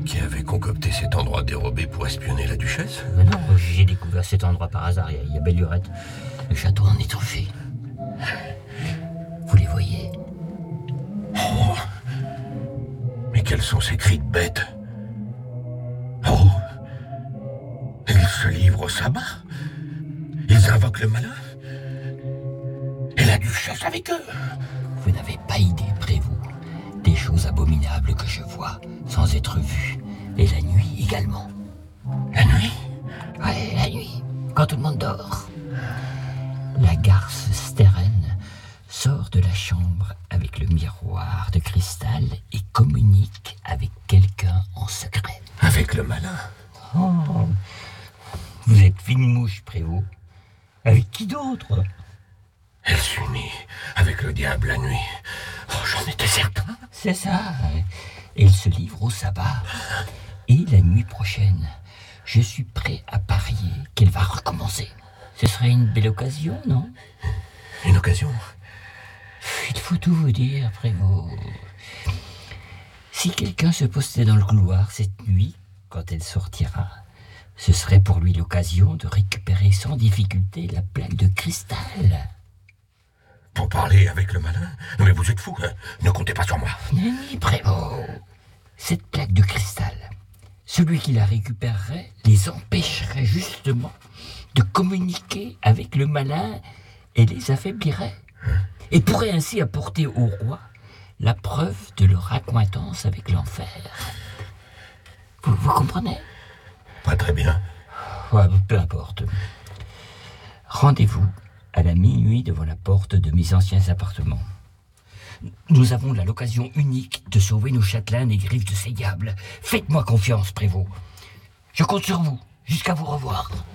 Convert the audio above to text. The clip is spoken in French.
Qui avait concocté cet endroit dérobé pour espionner la duchesse? Mais non, j'ai découvert cet endroit par hasard, il y a belle lurette. Le château en est truffé. Vous les voyez? Oh! Mais quels sont ces cris de bêtes? Oh! Ils se livrent au sabbat? Ils invoquent le malin? Et la duchesse avec eux? Vous n'avez pas idée, Prévost, des choses abominables que je vois sans être vu. Et la nuit également. La nuit? Ouais, la nuit, quand tout le monde dort. La garce Steren sort de la chambre avec le miroir de cristal et communique avec quelqu'un en secret. Avec le malin? Oh, vous êtes fine mouche, Prévost. Avec qui d'autre? Elle s'unit avec le diable la nuit. Oh, j'en étais certain. C'est ça. Et il se livre au sabbat. Et la nuit prochaine, je suis prêt à parier qu'elle va recommencer. Ce serait une belle occasion, non? Une occasion? Il faut tout vous dire, Prévost. Si quelqu'un se postait dans le couloir cette nuit, quand elle sortira, ce serait pour lui l'occasion de récupérer sans difficulté la plaque de cristal. Pour parler avec le malin? Non mais vous êtes fou, hein? Ne comptez pas sur moi. Nenni, Prévost. Cette plaque de cristal, celui qui la récupérerait les empêcherait justement de communiquer avec le malin et les affaiblirait. Et pourrait ainsi apporter au roi la preuve de leur accointance avec l'enfer. Vous comprenez? Pas très bien. Ouais, peu importe. Rendez-vous à la minuit devant la porte de mes anciens appartements. Nous avons là l'occasion unique de sauver nos châtelains des griffes de ces diables. Faites-moi confiance, Prévost. Je compte sur vous, jusqu'à vous revoir.